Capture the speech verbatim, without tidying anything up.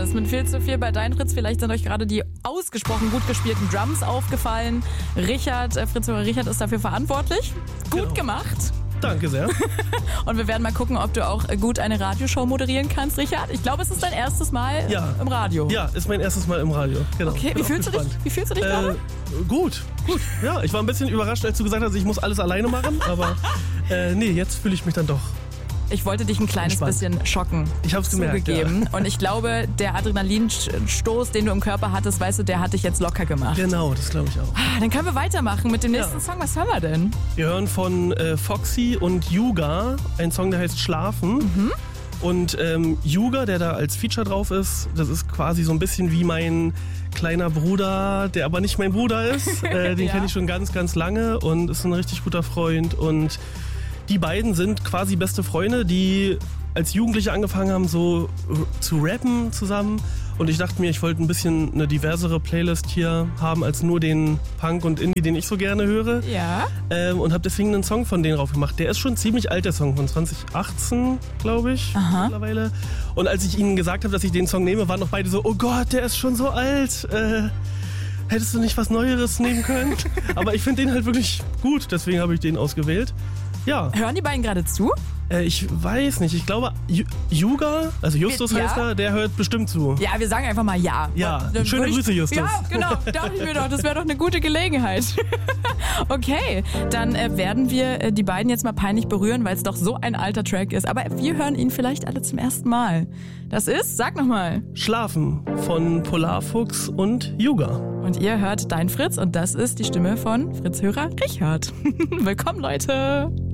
ist mit viel zu viel bei Dein Fritz. Vielleicht sind euch gerade die ausgesprochen gut gespielten Drums aufgefallen. Richard, äh, Fritz Hörer Richard ist dafür verantwortlich. Gut Genau. gemacht. Danke sehr. Und wir werden mal gucken, ob du auch gut eine Radioshow moderieren kannst, Richard. Ich glaube, es ist dein erstes Mal Ja. im Radio. Ja, ist mein erstes Mal im Radio. Genau. Okay, Bin wie auch fühlst, du dich, gespannt. wie fühlst du dich gerade? Äh, gut, gut. Ja, ich war ein bisschen überrascht, als du gesagt hast, ich muss alles alleine machen. Aber äh, nee, jetzt fühle ich mich dann doch. Ich wollte dich ein kleines Entspannt. bisschen schocken. Ich hab's gemerkt, zugegeben. Und ich glaube, der Adrenalinstoß, den du im Körper hattest, weißt du, der hat dich jetzt locker gemacht. Genau, das glaube ich auch. Ah, Dann können wir weitermachen mit dem nächsten Ja. Song. Was hören wir denn? Wir hören von äh, Foxy und Yuga einen Song, der heißt Schlafen. Mhm. Und ähm, Yuga, der da als Feature drauf ist, das ist quasi so ein bisschen wie mein kleiner Bruder, der aber nicht mein Bruder ist. Äh, den Ja. kenne ich schon ganz, ganz lange und ist ein richtig guter Freund. Und die beiden sind quasi beste Freunde, die als Jugendliche angefangen haben, so zu rappen zusammen. Und ich dachte mir, ich wollte ein bisschen eine diversere Playlist hier haben als nur den Punk und Indie, den ich so gerne höre. Ja. Ähm, und habe deswegen einen Song von denen drauf gemacht. Der ist schon ziemlich alt, der Song, von zwanzig achtzehn, glaube ich, Aha. mittlerweile. Und als ich ihnen gesagt habe, dass ich den Song nehme, waren noch beide so, oh Gott, der ist schon so alt. Äh, hättest du nicht was Neueres nehmen können? Aber ich finde den halt wirklich gut, deswegen habe ich den ausgewählt. Ja, Hören die beiden gerade zu? äh, ich weiß nicht. Ich glaube, Ju- Yuga, also Justus Ja. heißt er, der hört bestimmt zu. Ja, wir sagen einfach mal ja. Ja, Dann schöne würde ich- Grüße, Justus. Ja, genau. Dachte ich mir doch, das wäre doch eine gute Gelegenheit. Okay, dann äh, werden wir äh, die beiden jetzt mal peinlich berühren, weil es doch so ein alter Track ist. Aber wir hören ihn vielleicht alle zum ersten Mal. Das ist, sag nochmal. Schlafen von Polarfuchs und Yuga. Und ihr hört Dein Fritz und das ist die Stimme von Fritz Hörer Richard. Willkommen, Leute.